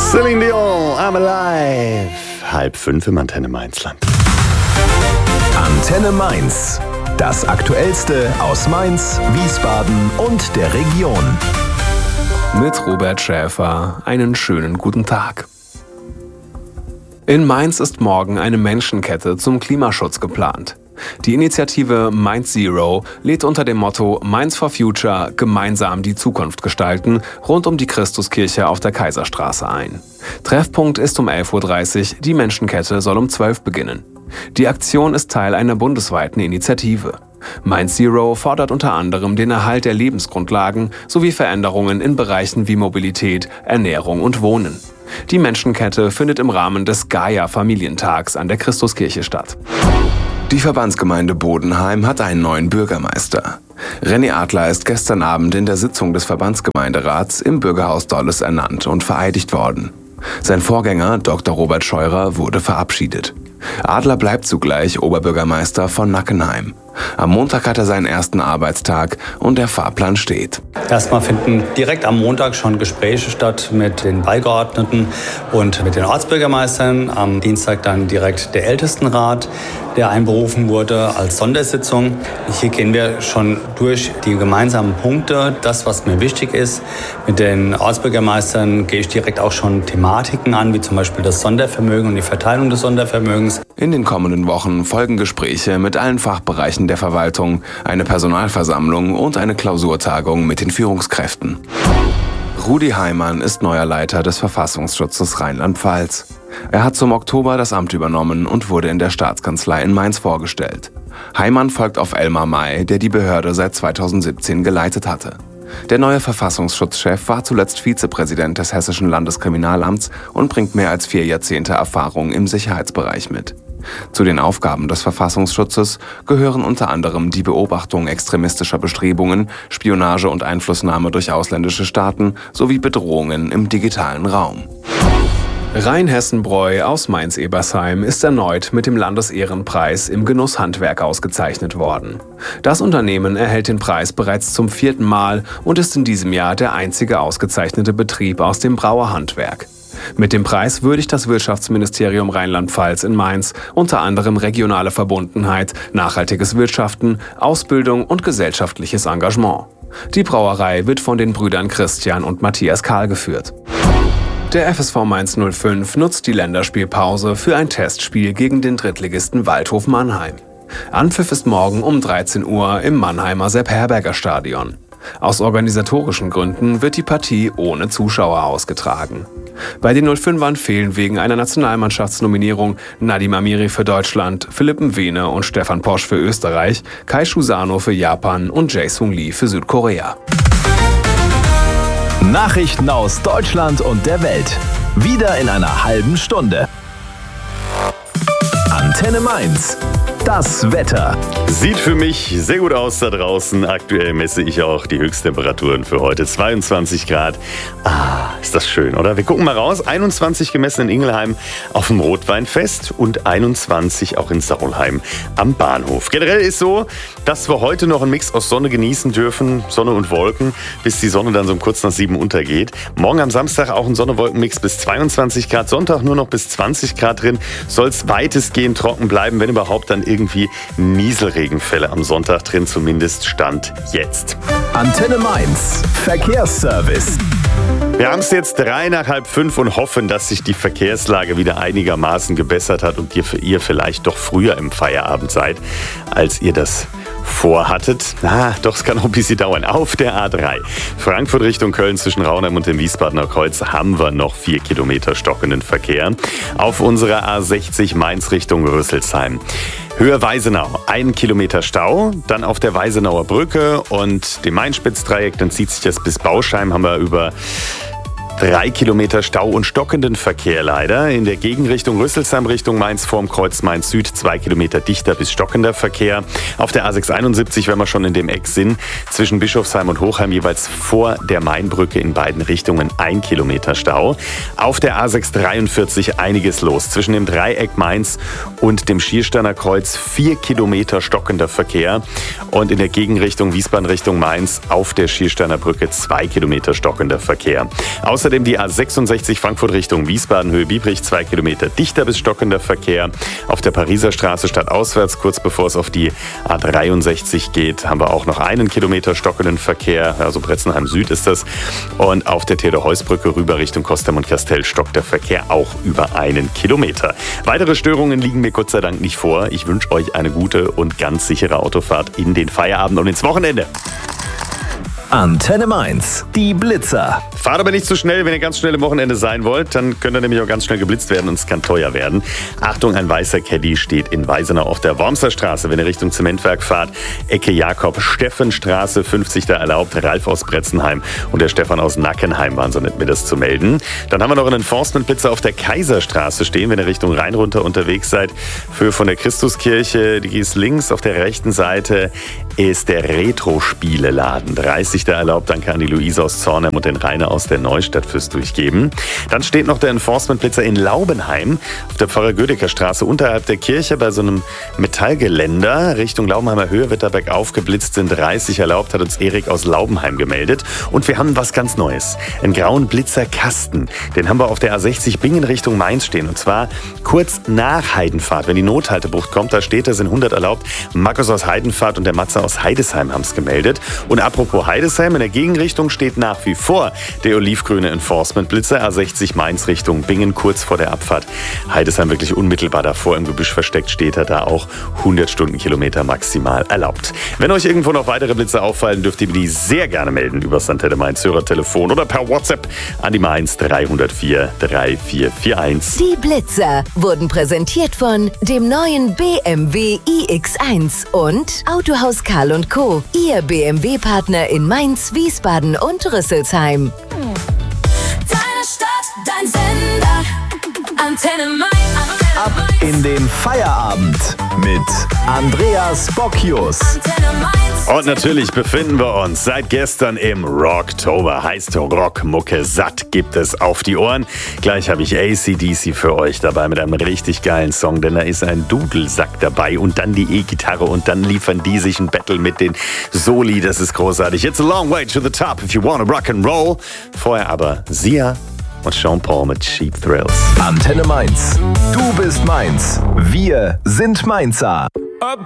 Celine Dion, I'm alive. 4:30 im Antenne Mainzland. Antenne Mainz. Das Aktuellste aus Mainz, Wiesbaden und der Region. Mit Robert Schäfer. Einen schönen guten Tag. In Mainz ist morgen eine Menschenkette zum Klimaschutz geplant. Die Initiative Mainz Zero lädt unter dem Motto Mainz for Future gemeinsam die Zukunft gestalten rund um die Christuskirche auf der Kaiserstraße ein. Treffpunkt ist um 11:30 Uhr, die Menschenkette soll um 12 Uhr beginnen. Die Aktion ist Teil einer bundesweiten Initiative. Mainz Zero fordert unter anderem den Erhalt der Lebensgrundlagen sowie Veränderungen in Bereichen wie Mobilität, Ernährung und Wohnen. Die Menschenkette findet im Rahmen des Gaia-Familientags an der Christuskirche statt. Die Verbandsgemeinde Bodenheim hat einen neuen Bürgermeister. René Adler ist gestern Abend in der Sitzung des Verbandsgemeinderats im Bürgerhaus Dolles ernannt und vereidigt worden. Sein Vorgänger, Dr. Robert Scheurer, wurde verabschiedet. Adler bleibt zugleich Oberbürgermeister von Nackenheim. Am Montag hat er seinen ersten Arbeitstag und der Fahrplan steht. Erstmal finden direkt am Montag schon Gespräche statt mit den Beigeordneten und mit den Ortsbürgermeistern. Am Dienstag dann direkt der Ältestenrat, der einberufen wurde als Sondersitzung. Hier gehen wir schon durch die gemeinsamen Punkte, das, was mir wichtig ist. Mit den Ortsbürgermeistern gehe ich direkt auch schon Thematiken an, wie zum Beispiel das Sondervermögen und die Verteilung des Sondervermögens. In den kommenden Wochen folgen Gespräche mit allen Fachbereichen der Verwaltung, eine Personalversammlung und eine Klausurtagung mit den Führungskräften. Rudi Heimann ist neuer Leiter des Verfassungsschutzes Rheinland-Pfalz. Er hat zum Oktober das Amt übernommen und wurde in der Staatskanzlei in Mainz vorgestellt. Heimann folgt auf Elmar May, der die Behörde seit 2017 geleitet hatte. Der neue Verfassungsschutzchef war zuletzt Vizepräsident des Hessischen Landeskriminalamts und bringt mehr als 4 Jahrzehnte Erfahrung im Sicherheitsbereich mit. Zu den Aufgaben des Verfassungsschutzes gehören unter anderem die Beobachtung extremistischer Bestrebungen, Spionage und Einflussnahme durch ausländische Staaten sowie Bedrohungen im digitalen Raum. Rheinhessen-Bräu aus Mainz-Ebersheim ist erneut mit dem Landesehrenpreis im Genusshandwerk ausgezeichnet worden. Das Unternehmen erhält den Preis bereits zum 4. Mal und ist in diesem Jahr der einzige ausgezeichnete Betrieb aus dem Brauerhandwerk. Mit dem Preis würdigt das Wirtschaftsministerium Rheinland-Pfalz in Mainz unter anderem regionale Verbundenheit, nachhaltiges Wirtschaften, Ausbildung und gesellschaftliches Engagement. Die Brauerei wird von den Brüdern Christian und Matthias Kahl geführt. Der FSV Mainz 05 nutzt die Länderspielpause für ein Testspiel gegen den Drittligisten Waldhof Mannheim. Anpfiff ist morgen um 13 Uhr im Mannheimer Sepp-Herberger-Stadion. Aus organisatorischen Gründen wird die Partie ohne Zuschauer ausgetragen. Bei den 05ern fehlen wegen einer Nationalmannschaftsnominierung Nadim Amiri für Deutschland, Philipp Mwene und Stefan Posch für Österreich, Kai Shusano für Japan und Jae-Sung Lee für Südkorea. Nachrichten aus Deutschland und der Welt. Wieder in einer halben Stunde. Antenne Mainz. Das Wetter. Sieht für mich sehr gut aus da draußen. Aktuell messe ich auch die Höchsttemperaturen für heute. 22 Grad. Ist das schön, oder? Wir gucken mal raus. 21 gemessen in Ingelheim auf dem Rotweinfest und 21 auch in Saulheim am Bahnhof. Generell ist so, dass wir heute noch einen Mix aus Sonne genießen dürfen. Sonne und Wolken, bis die Sonne dann so um kurz nach 7 untergeht. Morgen am Samstag auch ein Sonne-Wolken-Mix bis 22 Grad. Sonntag nur noch bis 20 Grad drin. Soll es weitestgehend trocken bleiben, wenn überhaupt dann irgendwie Nieselregenfälle am Sonntag drin, zumindest Stand jetzt. Antenne Mainz. Verkehrsservice. Wir haben es jetzt 4:03 und hoffen, dass sich die Verkehrslage wieder einigermaßen gebessert hat und ihr vielleicht doch früher im Feierabend seid, als ihr das vorhattet. Doch, es kann auch ein bisschen dauern. Auf der A3 Frankfurt Richtung Köln zwischen Raunheim und dem Wiesbadener Kreuz haben wir noch 4 Kilometer stockenden Verkehr. Auf unserer A60 Mainz Richtung Rüsselsheim. Höhe Weisenau, 1 Kilometer Stau, dann auf der Weisenauer Brücke und dem Main-Spitz-Dreieck, dann zieht sich das bis Bauscheim, haben wir über 3 Kilometer Stau und stockenden Verkehr leider. In der Gegenrichtung Rüsselsheim Richtung Mainz vorm Kreuz Mainz Süd 2 Kilometer dichter bis stockender Verkehr. Auf der A671, wenn wir schon in dem Eck sind, zwischen Bischofsheim und Hochheim jeweils vor der Mainbrücke in beiden Richtungen 1 Kilometer Stau. Auf der A643 einiges los. Zwischen dem Dreieck Mainz und dem Schiersteiner Kreuz 4 Kilometer stockender Verkehr. Und in der Gegenrichtung Wiesbaden Richtung Mainz auf der Schiersteiner Brücke 2 Kilometer stockender Verkehr. Außerdem Außerdem die A66 Frankfurt Richtung Wiesbaden, Höhe Biebrich, 2 Kilometer dichter bis stockender Verkehr. Auf der Pariser Straße stadtauswärts, kurz bevor es auf die A63 geht, haben wir auch noch 1 Kilometer stockenden Verkehr. Also Bretzenheim Süd ist das. Und auf der Theodor-Heuss-Brücke rüber Richtung Kostheim und Kastel stockt der Verkehr auch über 1 Kilometer. Weitere Störungen liegen mir Gott sei Dank nicht vor. Ich wünsche euch eine gute und ganz sichere Autofahrt in den Feierabend und ins Wochenende. Antenne Mainz, die Blitzer. Fahrt aber nicht zu schnell, wenn ihr ganz schnell im Wochenende sein wollt, dann könnt ihr nämlich auch ganz schnell geblitzt werden und es kann teuer werden. Achtung, ein weißer Caddy steht in Weisenau auf der Wormser Straße, wenn ihr Richtung Zementwerk fahrt. Ecke Jakob-Steffen-Straße, 50 da erlaubt, Ralf aus Bretzenheim und der Stefan aus Nackenheim waren so nett, mir das zu melden. Dann haben wir noch einen Enforcement-Blitzer auf der Kaiserstraße stehen, wenn ihr Richtung Rhein runter unterwegs seid. Für von der Christuskirche, die ist links, auf der rechten Seite ist der Retro-Spieleladen. 30 da erlaubt, danke an die Luise aus Zornheim und den Rainer aus der Neustadt fürs Durchgeben. Dann steht noch der Enforcement-Blitzer in Laubenheim auf der Pfarrer-Gödecker-Straße unterhalb der Kirche bei so einem Metallgeländer. Richtung Laubenheimer Höhe wird da bergauf geblitzt, sind 30 erlaubt, hat uns Erik aus Laubenheim gemeldet. Und wir haben was ganz Neues, einen grauen Blitzerkasten. Den haben wir auf der A60 Bingen Richtung Mainz stehen und zwar kurz nach Heidenfahrt. Wenn die Nothaltebucht kommt, da steht, da sind 100 erlaubt. Markus aus Heidenfahrt und der Matze aus Heidesheim haben es gemeldet. Und apropos Heidesheim, in der Gegenrichtung steht nach wie vor der olivgrüne Enforcement-Blitzer, A60 Mainz Richtung Bingen, kurz vor der Abfahrt. Heidesheim wirklich unmittelbar davor, im Gebüsch versteckt steht er da auch, 100 Stundenkilometer maximal erlaubt. Wenn euch irgendwo noch weitere Blitze auffallen, dürft ihr mir die sehr gerne melden über das Antenne Mainz Hörertelefon oder per WhatsApp an die Mainz 304 3441. Die Blitzer wurden präsentiert von dem neuen BMW iX1 und Autohaus Karl & Co., Ihr BMW-Partner in Mainz, Wiesbaden und Rüsselsheim. Deine Stadt, dein Sender, Antenne Mainz. Ab in den Feierabend mit Andreas Bocchius. Antenne Mainz. Und natürlich befinden wir uns seit gestern im Rocktober. Heißt Rockmucke satt gibt es auf die Ohren. Gleich habe ich AC/DC für euch dabei mit einem richtig geilen Song, denn da ist ein Dudelsack dabei und dann die E-Gitarre und dann liefern die sich ein Battle mit den Soli. Das ist großartig. It's a long way to the top if you wanna rock and roll. Vorher aber Sia und Sean Paul mit Cheap Thrills. Antenne Mainz. Du bist Mainz. Wir sind Mainzer.